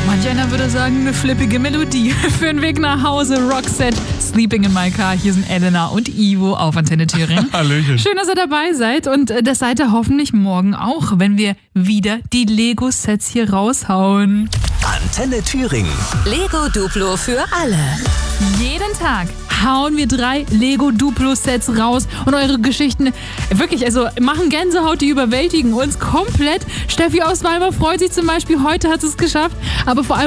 Manch einer würde sagen, eine flippige Melodie für den Weg nach Hause. Roxette, Sleeping in My Car. Hier sind Elena und Ivo auf Antenne Thüringen. Hallöchen. Schön, dass ihr dabei seid und das seid ihr hoffentlich morgen auch, wenn wir wieder die Lego-Sets hier raushauen. Antenne Thüringen. Lego Duplo für alle. Jeden Tag hauen wir 3 Lego-Duplo-Sets raus und eure Geschichten wirklich, also machen Gänsehaut, die überwältigen uns komplett. Steffi aus Weimar freut sich zum Beispiel, heute hat sie es geschafft, aber vor allem